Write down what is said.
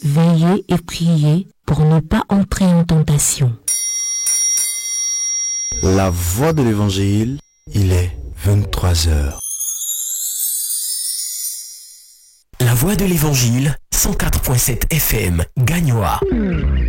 Veillez et priez pour ne pas entrer en tentation. La voix de l'évangile, il est 23h. La voix de l'évangile, 104.7 FM, Gagnoa.